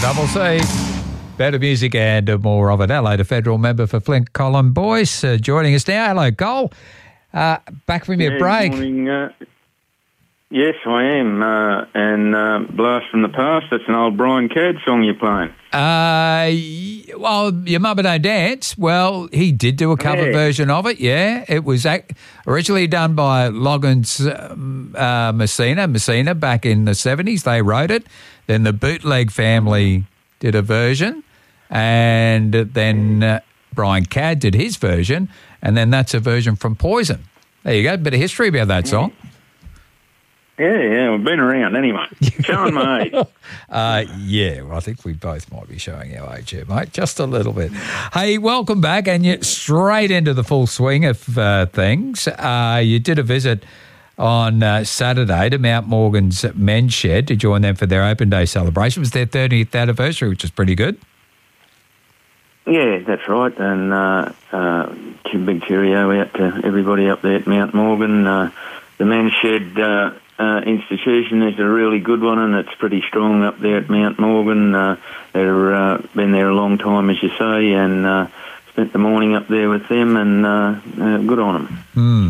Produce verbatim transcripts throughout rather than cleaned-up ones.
Double C. Better music and more of it. Hello to federal member for Flint, Colin Boyce, uh, joining us now. Hello, Col. Uh, back from your yeah, break. Morning, uh, yes, I am. Uh, and uh, Blast from the Past, that's an old Brian Cadd song you're playing. Uh, well, Your Mama Don't Dance, well, he did do a cover yeah. version of it, yeah. It was ac- originally done by Loggins um, uh, Messina, Messina back in the seventies. They wrote it. Then the Bootleg family did a version. And then uh, Brian Cadd did his version, and then that's a version from Poison. There you go, a bit of history about that song. Yeah, yeah, we've been around anyway. Showing my age. Uh, yeah, well, I think we both might be showing our age here, mate, just a little bit. Hey, welcome back, and you're straight into the full swing of uh, things. Uh, you did a visit on uh, Saturday to Mount Morgan's Men's Shed to join them for their Open Day celebration. It was their thirtieth anniversary, which is pretty good. Yeah, that's right, and uh, uh, big cheerio out to everybody up there at Mount Morgan. Uh, the Men's Shed uh, uh, institution is a really good one, and it's pretty strong up there at Mount Morgan. Uh, they've uh, been there a long time, as you say, and uh, spent the morning up there with them, and uh, uh, good on them.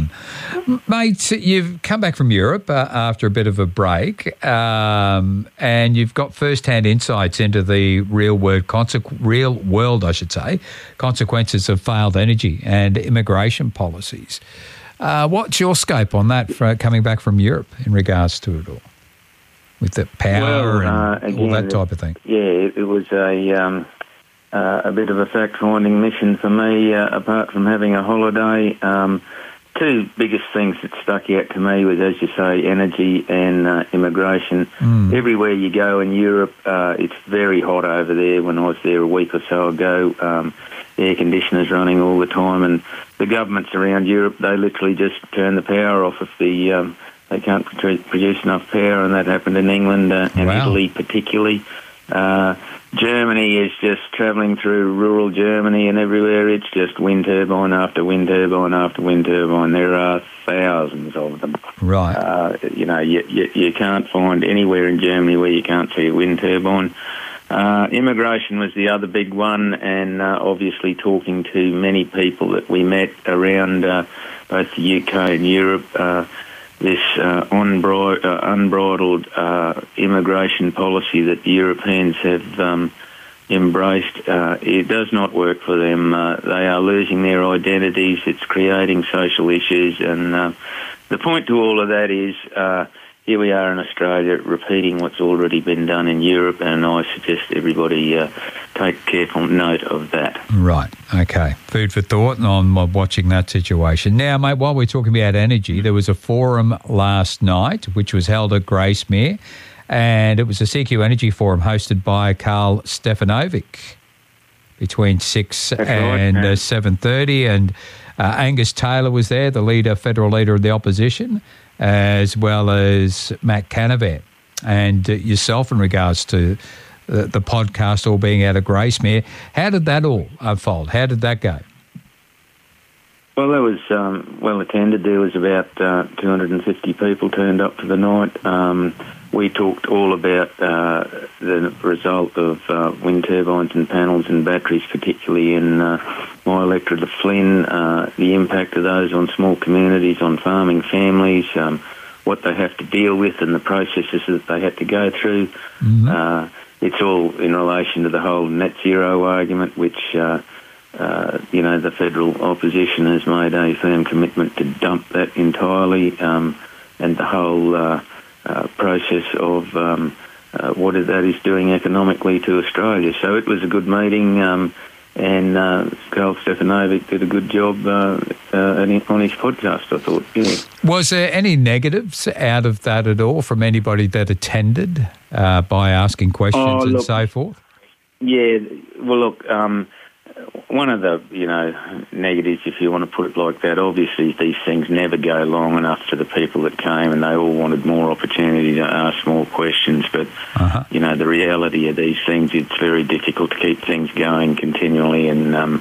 Mm. Mate, you've come back from Europe uh, after a bit of a break, um, and you've got first-hand insights into the real world, consequ- real world, I should say, consequences of failed energy and immigration policies. Uh, what's your scope on that for coming back from Europe in regards to it all, with the power well, uh, and again, all that type of thing? Yeah, it, it was a... Um, Uh, a bit of a fact-finding mission for me, uh, apart from having a holiday. Um, two biggest things that stuck out to me was, as you say, energy and uh, immigration. Mm. Everywhere you go in Europe, uh, it's very hot over there. When I was there a week or so ago, um, air conditioners running all the time, and the governments around Europe, they literally just turn the power off if the um, they can't produce enough power, and that happened in England uh, and wow. Italy particularly. Uh, Germany is just travelling through rural Germany, and everywhere it's just wind turbine after wind turbine after wind turbine. There are thousands of them. Right. Uh, you know, you, you, you can't find anywhere in Germany where you can't see a wind turbine. Uh, immigration was the other big one, and uh, obviously talking to many people that we met around uh, both the U K and Europe. Uh, This uh, unbri- uh, unbridled uh, immigration policy that the Europeans have um, embraced, uh, it does not work for them. Uh, they are losing their identities. It's creating social issues. And uh, the point to all of that is uh, here we are in Australia repeating what's already been done in Europe, and I suggest everybody uh, take careful note of that. Right, okay. Food for thought on watching that situation. Now, mate, while we're talking about energy, there was a forum last night which was held at Gracemere, and it was a C Q Energy Forum hosted by Karl Stefanovic between six That's and right, uh, seven thirty, and uh, Angus Taylor was there, the leader, federal leader of the opposition, as well as Matt Canavan, and uh, yourself in regards to the, the podcast all being out of Gracemere. How did that all unfold? How did that go? Well, that was um, well attended. There was about uh, two hundred fifty people turned up for the night. Um, we talked all about uh, the result of uh, wind turbines and panels and batteries, particularly in uh, my electorate of Flynn, uh, the impact of those on small communities, on farming families, um, what they have to deal with and the processes that they have to go through. Mm-hmm. Uh, it's all in relation to the whole net zero argument, which... Uh, Uh, you know, the federal opposition has made a firm commitment to dump that entirely, um, and the whole uh, uh, process of um, uh, what that is doing economically to Australia. So it was a good meeting, um, and uh, Karl Stefanovic did a good job uh, uh, on his podcast, I thought. Yeah. Was there any negatives out of that at all from anybody that attended uh, by asking questions oh, and look, so forth? Yeah, well, look... Um, One of the, you know, negatives, if you want to put it like that, obviously these things never go long enough for the people that came, and they all wanted more opportunity to ask more questions. But, uh-huh. you know, the reality of these things, it's very difficult to keep things going continually, and um,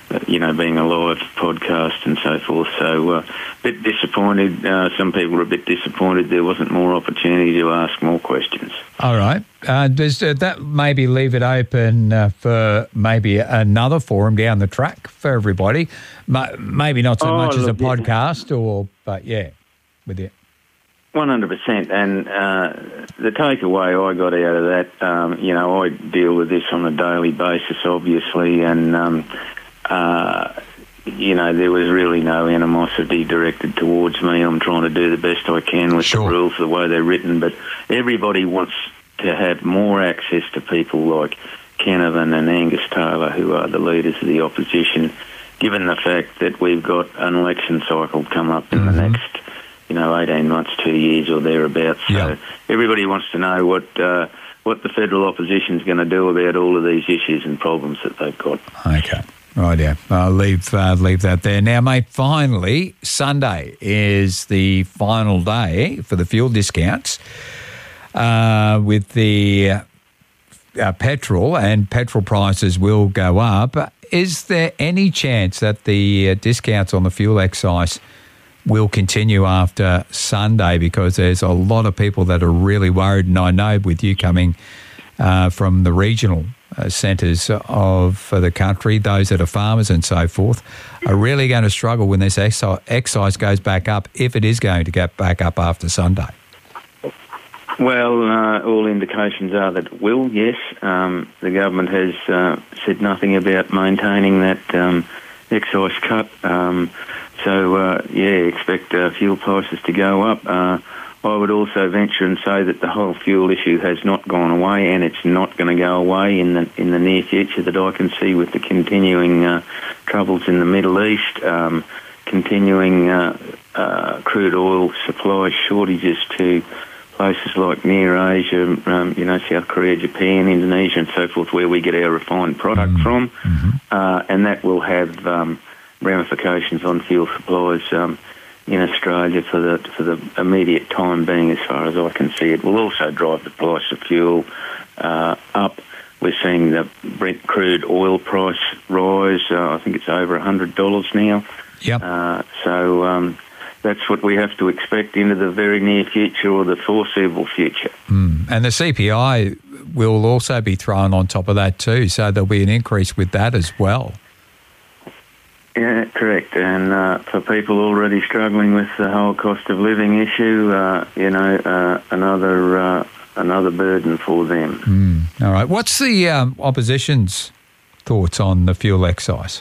you know, being a live podcast and so forth. So uh, a bit disappointed. Uh, some people were a bit disappointed there wasn't more opportunity to ask more questions. All right. Uh, does uh, that maybe leave it open uh, for maybe another forum down the track for everybody? Ma- maybe not so oh, much as a look, podcast, or but yeah, with you. one hundred percent. And uh, the takeaway I got out of that, um, you know, I deal with this on a daily basis, obviously, and, um, uh, you know, there was really no animosity directed towards me. I'm trying to do the best I can with Sure. the rules, the way they're written, but everybody wants to have more access to people like Canavan and Angus Taylor, who are the leaders of the opposition, given the fact that we've got an election cycle come up in mm-hmm. the next, you know, eighteen months, two years or thereabouts. So yeah. everybody wants to know what uh, what the federal opposition is going to do about all of these issues and problems that they've got. Okay. Right, yeah. I'll leave, uh, leave that there. Now, mate, finally, Sunday is the final day for the fuel discounts uh, with the uh, petrol, and petrol prices will go up. Is there any chance that the uh, discounts on the fuel excise will continue after Sunday? Because there's a lot of people that are really worried, and I know with you coming uh, from the regional uh, centres of uh, the country, those that are farmers and so forth, are really going to struggle when this excise, excise goes back up, if it is going to get back up after Sunday. Well, uh, all indications are that it will, yes. Um, the government has uh, said nothing about maintaining that um, excise cut. Um, so, uh, yeah, expect uh, fuel prices to go up. Uh, I would also venture and say that the whole fuel issue has not gone away, and it's not going to go away in the in the near future that I can see, with the continuing uh, troubles in the Middle East, um, continuing uh, uh, crude oil supply shortages to places like near Asia, um, you know, South Korea, Japan, Indonesia and so forth, where we get our refined product mm-hmm. from. Mm-hmm. Uh, and that will have um, ramifications on fuel supplies um, in Australia for the for the immediate time being, as far as I can see. It will also drive the price of fuel uh, up. We're seeing the Brent crude oil price rise. Uh, I think it's over one hundred dollars now. Yep. Uh, so... Um, That's what we have to expect into the very near future, or the foreseeable future. Mm. And the C P I will also be thrown on top of that too, so there'll be an increase with that as well. Yeah, correct. And uh, for people already struggling with the whole cost of living issue, uh, you know, uh, another uh, another burden for them. Mm. All right. What's the um, opposition's thoughts on the fuel excise?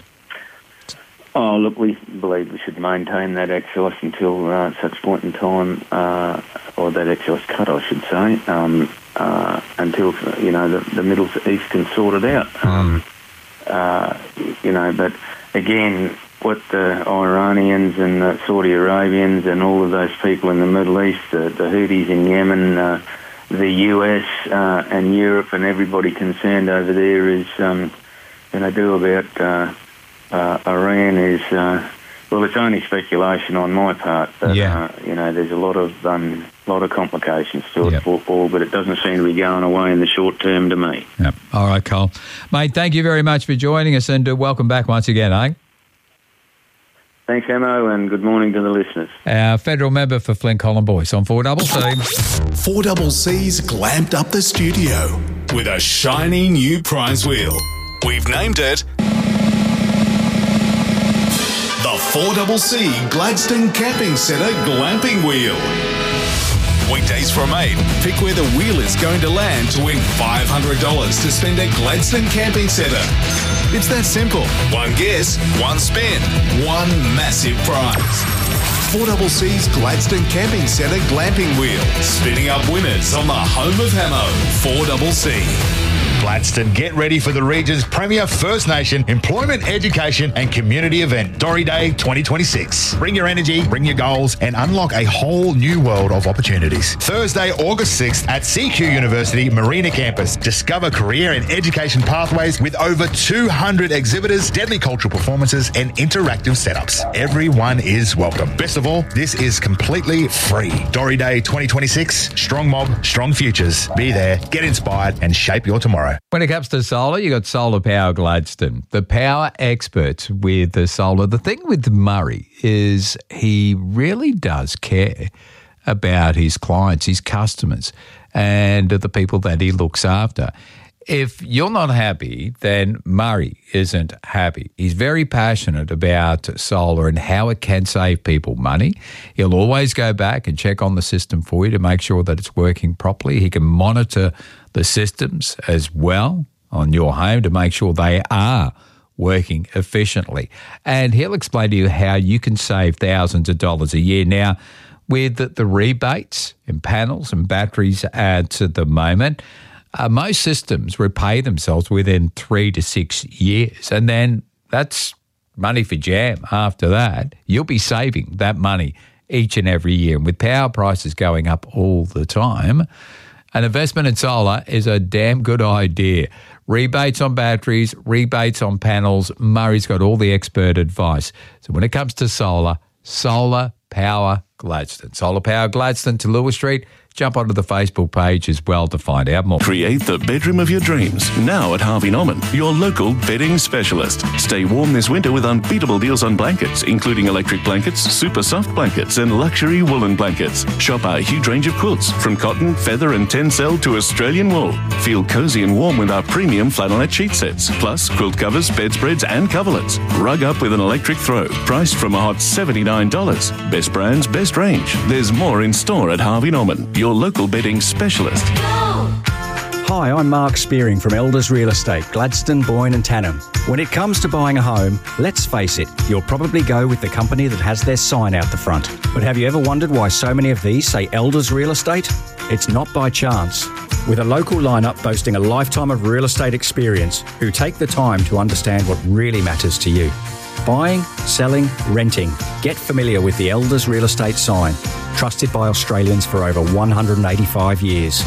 Oh, look, we believe we should maintain that excise until uh, such point in time, uh, or that excise cut, I should say, um, uh, until, you know, the, the Middle East can sort it out. Mm. Um, uh, you know, but again, what the Iranians and the Saudi Arabians and all of those people in the Middle East, the, the Houthis in Yemen, uh, the U S uh, and Europe and everybody concerned over there is um, going to do about... Uh, Uh, Iran is, uh, well, it's only speculation on my part, but, yeah. uh, you know, there's a lot of um, lot of complications to it, yep. football, but it doesn't seem to be going away in the short term to me. Yep. All right, Cole. Mate, thank you very much for joining us, and uh, welcome back once again, eh? Thanks, Amo, and good morning to the listeners. Our federal member for Flint Colin Boyce on four C C. four C C's glamped up the studio with a shiny new prize wheel. We've named it the four C C Gladstone Camping Centre Glamping Wheel. Weekdays from eight, pick where the wheel is going to land to win five hundred dollars to spend at Gladstone Camping Centre. It's that simple. One guess, one spin, one massive prize. four C C's Gladstone Camping Centre Glamping Wheel, spinning up winners on the home of Hamo, four C C. Gladstone, get ready for the region's premier First Nation employment, education and community event, Dory Day twenty twenty-six. Bring your energy, bring your goals and unlock a whole new world of opportunities. Thursday, August sixth at C Q University Marina Campus. Discover career and education pathways with over two hundred exhibitors, deadly cultural performances and interactive setups. Everyone is welcome. Best of all, this is completely free. Dory Day twenty twenty-six, strong mob, strong futures. Be there, get inspired and shape your tomorrow. tomorrow. When it comes to solar, you got Solar Power Gladstone, the power experts with the solar. The thing with Murray is he really does care about his clients, his customers, and the people that he looks after. If you're not happy, then Murray isn't happy. He's very passionate about solar and how it can save people money. He'll always go back and check on the system for you to make sure that it's working properly. He can monitor the systems as well on your home to make sure they are working efficiently. And he'll explain to you how you can save thousands of dollars a year. Now, with the, the rebates in panels and batteries at the moment, Uh, most systems repay themselves within three to six years, and then that's money for jam. After that, you'll be saving that money each and every year. And with power prices going up all the time, an investment in solar is a damn good idea. Rebates on batteries, rebates on panels. Murray's got all the expert advice. So when it comes to solar, Solar Power Gladstone. Solar Power Gladstone to Lewis Street. Jump onto the Facebook page as well to find out more. Create the bedroom of your dreams now at Harvey Norman, your local bedding specialist. Stay warm this winter with unbeatable deals on blankets, including electric blankets, super soft blankets, and luxury woolen blankets. Shop our huge range of quilts, from cotton, feather, and tencel to Australian wool. Feel cozy and warm with our premium flannelette sheet sets, plus quilt covers, bedspreads, and coverlets. Rug up with an electric throw, priced from a hot seventy-nine dollars. Best brands, best range. There's more in store at Harvey Norman, your local bedding specialist. Hi, I'm Mark Spearing from Elders Real Estate, Gladstone, Boyne and Tannum. When it comes to buying a home, let's face it, you'll probably go with the company that has their sign out the front. But have you ever wondered why so many of these say Elders Real Estate? It's not by chance. With a local lineup boasting a lifetime of real estate experience, who take the time to understand what really matters to you. Buying, selling, renting. Get familiar with the Elders Real Estate sign. Trusted by Australians for over one hundred eighty-five years.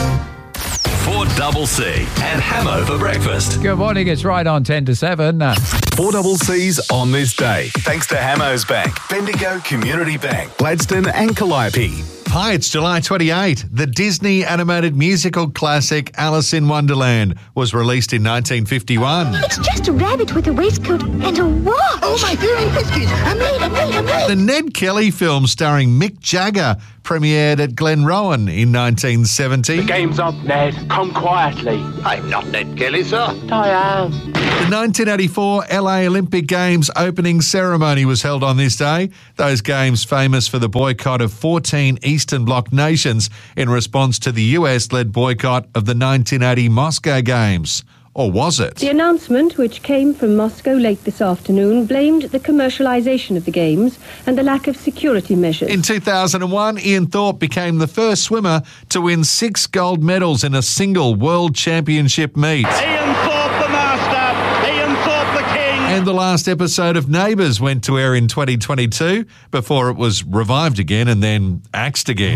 four C C and Hamo for breakfast. Good morning. It's right on ten to seven. Uh, four C C's on this day. Thanks to Hamo's Bank, Bendigo Community Bank, Gladstone and Calliope. Hi, it's July twenty-eighth. The Disney animated musical classic Alice in Wonderland was released in nineteen fifty-one. It's just a rabbit with a waistcoat and a watch. Oh, my hearing whiskies. I'm late, I'm late, I'm late. The Ned Kelly film starring Mick Jagger premiered at Glenrowan in nineteen seventy. The game's up, Ned. Come quietly. I'm not Ned Kelly, sir. I am. The nineteen eighty-four L A Olympic Games opening ceremony was held on this day. Those games famous for the boycott of fourteen Eastern Bloc nations in response to the U S-led boycott of the nineteen eighty Moscow Games. Or was it? The announcement, which came from Moscow late this afternoon, blamed the commercialisation of the Games and the lack of security measures. In two thousand one, Ian Thorpe became the first swimmer to win six gold medals in a single World Championship meet. Ian Thorpe, the master. Ian Thorpe, the king. And the last episode of Neighbours went to air in twenty twenty-two before it was revived again and then axed again.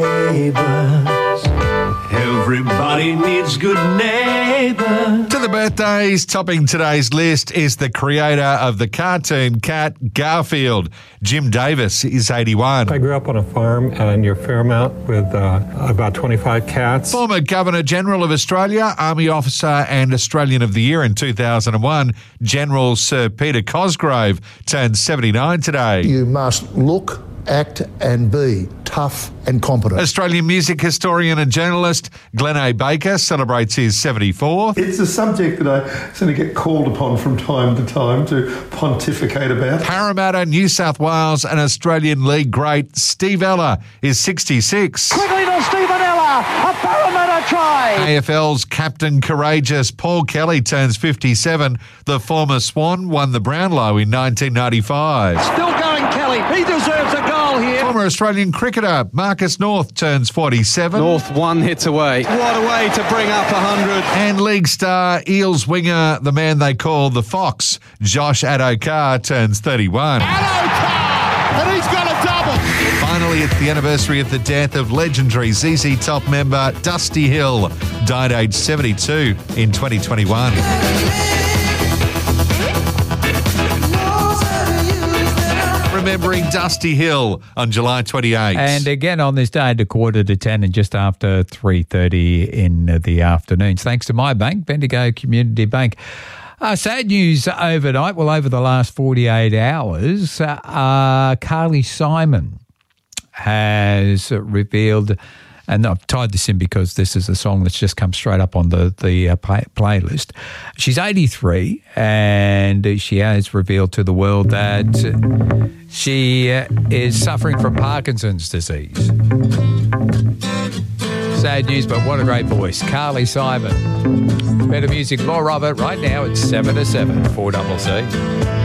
Neighbours. Everybody needs good neighbours. To the birthdays, topping today's list is the creator of the cartoon cat Garfield. Jim Davis is eighty-one. I grew up on a farm uh, near Fairmount with uh, about twenty-five cats. Former Governor-General of Australia, Army Officer and Australian of the Year in two thousand one, General Sir Peter Cosgrove turned seventy-nine today. You must look, act and be tough and competent. Australian music historian and journalist Glenn A. Baker celebrates his seventy-fourth. It's a subject that I sort of get called upon from time to time to pontificate about. Parramatta, New South Wales and Australian League great Steve Ella is sixty-six. Quickly to Stephen Ella, a Parramatta try. A F L's Captain Courageous Paul Kelly turns fifty-seven. The former Swan won the Brownlow in nineteen ninety-five. Still going Kelly, he deserves a goal here. Former Australian cricketer Marcus North turns forty-seven. North one hits away. What a way to bring up one hundred. And league star Eels winger, the man they call the Fox, Josh Adokar turns thirty-one. Adokar! And he's got a double. Finally, it's the anniversary of the death of legendary Z Z Top member Dusty Hill, died aged seventy-two in twenty twenty-one. remembering Dusty Hill on July twenty-eighth. And again on this day at a quarter to ten and just after three thirty in the afternoons. Thanks to my bank, Bendigo Community Bank. Uh, sad news overnight, well, over the last forty-eight hours, uh, uh, Carly Simon has revealed, and I've tied this in because this is a song that's just come straight up on the, the uh, play, playlist. She's eighty-three and she has revealed to the world that she uh, is suffering from Parkinson's disease. Sad news, but what a great voice. Carly Simon. Better music, more of it right now. It's seven to seven, four double C.